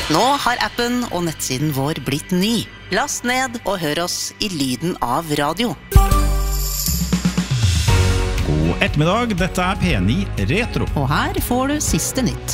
Nå har appen og nettsiden vår blitt ny. Last ned og hør oss i lyden av radio. God ettermiddag, dette P9 Retro. Og her får du siste nytt.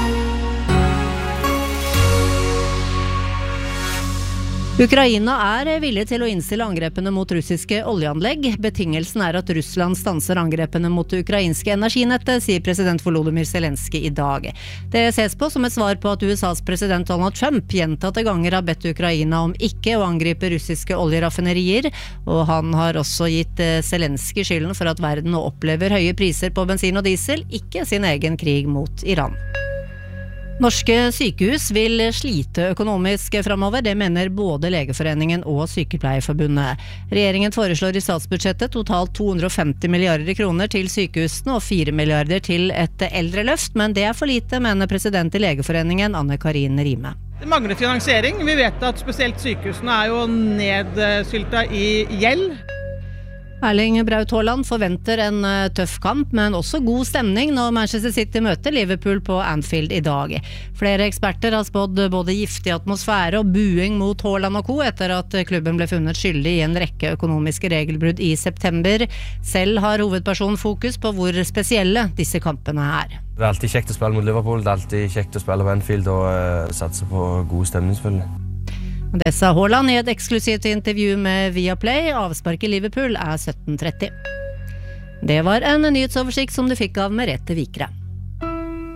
Ukraina villig til å innstille angrepene mot russiske oljeanlegg. Betingelsen at Russland stanser angrepene mot det ukrainske energinettet, sier president Volodymyr Zelensky i dag. Det ses på som et svar på at USAs president Donald Trump gjentatte ganger har bedt Ukraina om ikke å angripe russiske oljeraffinerier, og han har også gitt Zelensky skylden for at verden nå opplever høye priser på bensin og diesel, ikke sin egen krig mot Iran. Norske sykehus vil slite økonomisk fremover, det mener både Legeforeningen og Sykepleierforbundet. Regjeringen foreslår i statsbudsjettet totalt 250 milliarder kroner til sykehusene og 4 milliarder til et eldreløft, men det for lite, mener president i Legeforeningen Anne-Karin Rime. Det mangler finansiering. Vi vet at spesielt sykehusene jo nedsylta i gjeld. Erling Braut Haaland forventer en tøff kamp, men også god stemning når Manchester City møter Liverpool på Anfield i dag. Flere eksperter har spådd både giftig atmosfære og buing mot Haaland og co. etter at klubben ble funnet skyldig i en rekke økonomiske regelbrudd i september. Selv har hovedpersonen fokus på hvor spesielle disse kampene Det alltid kjekt å spille mot Liverpool, det alltid kjekt å spille på Anfield og satse på god stemning selvfølgelig. Det sa Haaland i et eksklusivt intervju med Viaplay. Avspark i Liverpool 17:30. Det var en nyhetsoversikt som du fikk av Merete Vikre.